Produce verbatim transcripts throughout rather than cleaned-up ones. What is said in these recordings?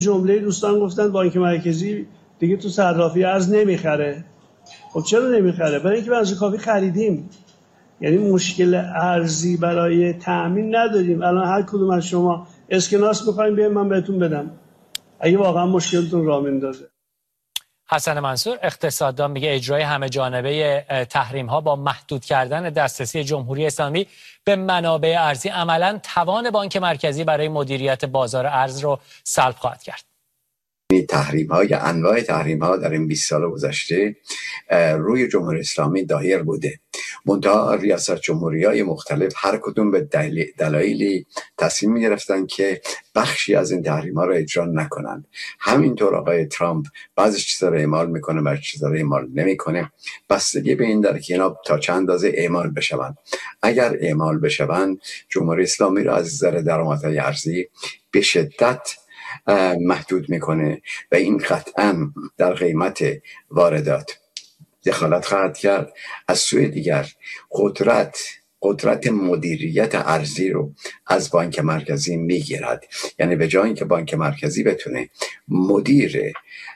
جمله دوستان گفتن بانک مرکزی دیگه تو صرافی ارز نمیخره. خب چرا نمیخره؟ برای اینکه بنزین کافی خریدیم. یعنی مشکل ارزی برای تأمین نداریم. الان هر کدوم از شما اسکناس می‌خواید بیاین من بهتون بدم اگه واقعا مشکلتون راه میندازه. حسن منصور اقتصاددان میگه اجرای همه جانبه تحریم ها با محدود کردن دسترسی جمهوری اسلامی به منابع ارزی عملاً توان بانک مرکزی برای مدیریت بازار ارز رو سلب خواهد کرد. تحریم ها یا انواع تحریم ها در این بیست سال گذشته روی جمهوری اسلامی دایر بوده. منتها ریاست جمهوری های مختلف هر کدوم به دلایلی تصمیم می گرفتن که بخشی از این تحریم ها را اجرا نکنند. همینطور آقای ترامپ بعضی چیزا را اعمال میکنه، بعضی چیزا را اعمال نمیکنه. بستگی به این داره که اینا تا چند اندازه اعمال بشوند. اگر اعمال بشوند جمهوری اسلامی را از نظر درآمدهای ارزی به شدت محدود میکنه و این قطعا در قیمت واردات دخالت خواهد کرد. از سوی دیگر قدرت قدرت مدیریت ارزی رو از بانک مرکزی میگیرد. یعنی به جای اینکه بانک مرکزی بتونه مدیر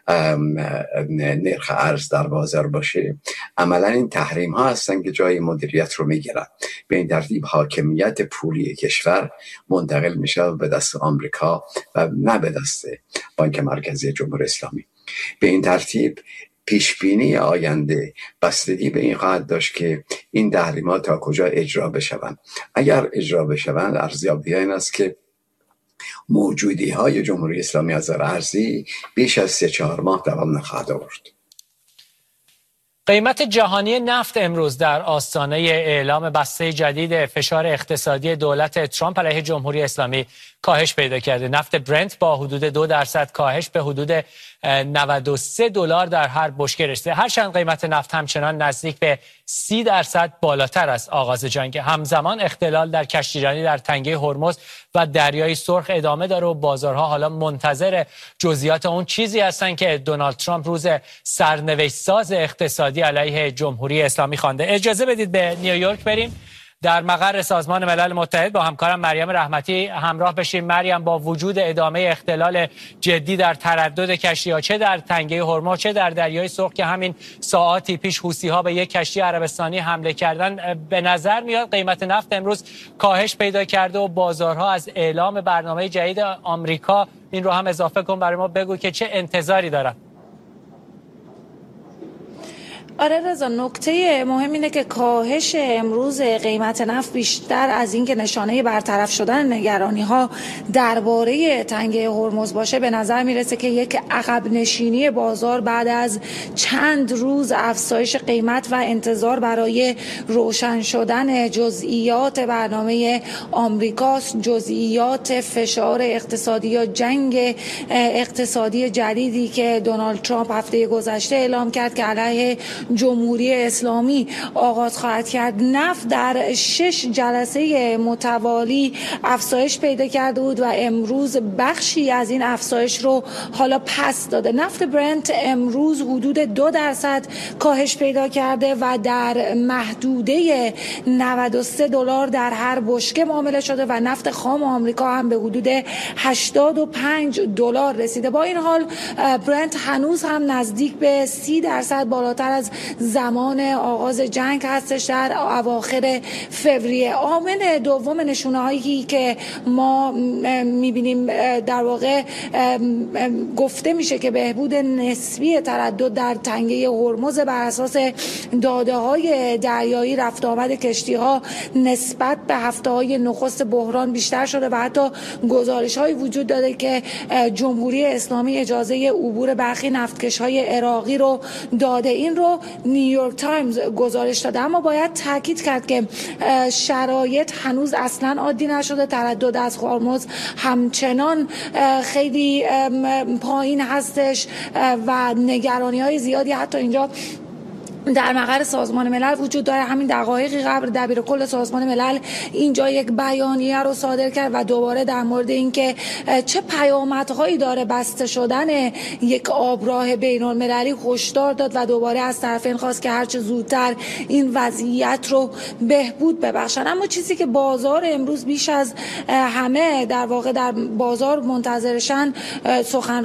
نرخ ارز در بازار باشه، عملا این تحریم ها هستن که جای مدیریت رو میگیرن. به این ترتیب حاکمیت پولی کشور منتقل میشه به دست آمریکا و نه به دست بانک مرکزی جمهوری اسلامی. به این ترتیب پیشبینی آینده بستگی به این خواهد داشت که این تحریمات تا کجا اجرا بشوند. اگر اجرا بشوند ارزیابی این است که موجودی های جمهوری اسلامی از ارزی بیش از سه چهار ماه دوام نخواهد آورد. قیمت جهانی نفت امروز در آستانه اعلام بسته جدید فشار اقتصادی دولت ترامپ علیه جمهوری اسلامی کاهش پیدا کرده. نفت برنت با حدود دو درصد کاهش به حدود نود و سه دلار در هر بشکه رسیده. هرچند قیمت نفت همچنان نزدیک به سی درصد بالاتر از آغاز جنگ. همزمان اختلال در کشتیرانی در تنگه هرمز و دریای سرخ ادامه داره و بازارها حالا منتظر جزئیات اون چیزی هستن که دونالد ترامپ روز سرنوشت ساز اقتصادی علیه جمهوری اسلامی خوانده. اجازه بدید به نیویورک بریم. در مقر سازمان ملل متحد با همکارم مریم رحمتی همراه بشیم. مریم، با وجود ادامه اختلال جدی در تردد کشتی‌ها چه در تنگه هرمز چه در دریای سرخ که همین ساعاتی پیش حوثی‌ها به یک کشتی عربستانی حمله کردن، به نظر میاد قیمت نفت امروز کاهش پیدا کرده و بازارها از اعلام برنامه جدید آمریکا این رو هم اضافه کن برای ما بگو که چه انتظاری دارن. آره رضا، نکته مهم اینه که کاهش امروز قیمت نفت بیشتر از اینکه نشانه برطرف شدن نگرانی ها درباره تنگه هرمز باشه به نظر میرسه که یک عقب نشینی بازار بعد از چند روز افزایش قیمت و انتظار برای روشن شدن جزئیات برنامه آمریکاست، جزئیات فشار اقتصادی یا جنگ اقتصادی جدیدی که دونالد ترامپ هفته گذشته اعلام کرد که علیه جمهوری اسلامی آغاز خواهد کرد. نفت در شش جلسه متوالی افزایش پیدا کرده بود و امروز بخشی از این افزایش رو حالا پس داده. نفت برنت امروز حدود دو درصد کاهش پیدا کرده و در محدوده نود و سه دلار در هر بشکه معامله شده و نفت خام آمریکا هم به حدود هشتاد و پنج دلار رسیده. با این حال برنت هنوز هم نزدیک به سی درصد بالاتر از زمان آغاز جنگ هستش در اواخر فوریه. عامل دوم نشونه هایی که ما میبینیم در واقع گفته میشه که بهبود نسبی تردد در تنگه هرمز بر اساس داده های دریایی رفت آمد کشتی ها نسبت به هفته های نخست بحران بیشتر شده و حتی گزارش های وجود داده که جمهوری اسلامی اجازه عبور برخی نفتکش های عراقی رو داده. این رو نیویورک تایمز گزارش داده، اما باید تاکید کرد که شرایط هنوز اصلا عادی نشده. تردد از هرمز همچنان خیلی پایین هستش و نگرانی های زیادی حتی اینجا در مقر سازمان ملل وجود داره. همین دقایقی قبل دبیر کل سازمان ملل اینجا یک بیانیه رو صادر کرد و دوباره در مورد اینکه چه پیامدهایی داره بسته شدن یک آبراه بین‌المللی هشدار داد و دوباره از طرفین خواست که هرچه زودتر این وضعیت رو بهبود ببخشن. اما چیزی که بازار امروز بیش از همه در واقع در بازار منتظرشن سخن